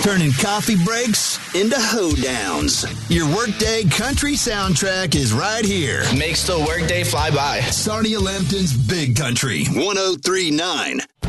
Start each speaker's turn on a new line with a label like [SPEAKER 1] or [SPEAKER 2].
[SPEAKER 1] turning coffee breaks into hoedowns. Your workday country soundtrack is right here.
[SPEAKER 2] Makes the workday fly by.
[SPEAKER 1] Sarnia Lambton's Big Country 103.9.